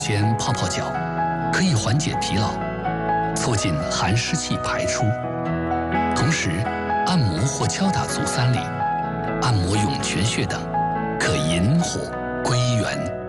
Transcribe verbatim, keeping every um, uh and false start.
间泡泡脚，可以缓解疲劳，促进寒湿气排出。同时，按摩或敲打足三里、按摩涌泉穴等，可引火归元。